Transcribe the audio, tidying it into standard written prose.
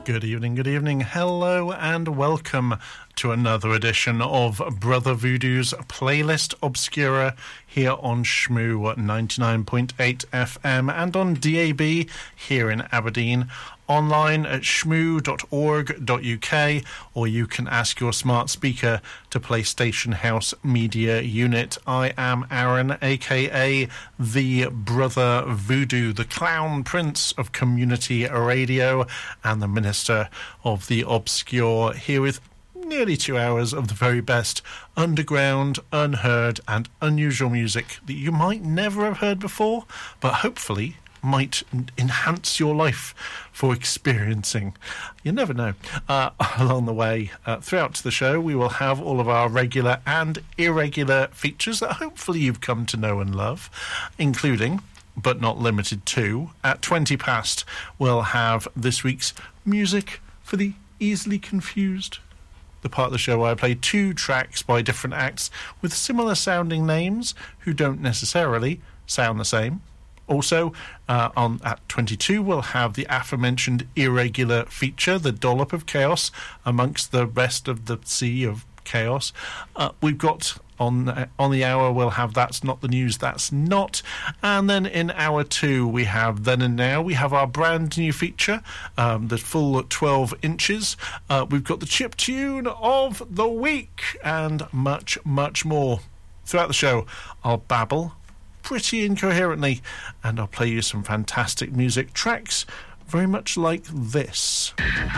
Good evening, hello and welcome to another edition of Brother Voodoo's Playlist Obscura here on Shmoo 99.8 FM and on DAB here in Aberdeen, online at shmoo.org.uk, or you can ask your smart speaker to play Station House Media Unit. I am Aaron, aka the Brother Voodoo, the Clown Prince of Community Radio and the Minister of the Obscure, here with nearly 2 hours of the very best underground, unheard and unusual music that you might never have heard before, but hopefully might enhance your life for experiencing. You never know. Along the way, throughout the show, we will have all of our regular and irregular features that hopefully you've come to know and love, including, but not limited to, at 20 past, we'll have this week's Music for the Easily Confused, the part of the show where I play 2 tracks by different acts with similar sounding names who don't necessarily sound the same. Also, at 22, we'll have the aforementioned irregular feature, the Dollop of Chaos, amongst the rest of the sea of chaos. We've got on the hour, we'll have That's Not the News, That's Not. And then in hour 2, we have Then and Now. We have our brand new feature, the full 12 inches. We've got the chip tune of the week and much, much more. Throughout the show, I'll babble pretty incoherently, and I'll play you some fantastic music tracks, very much like this.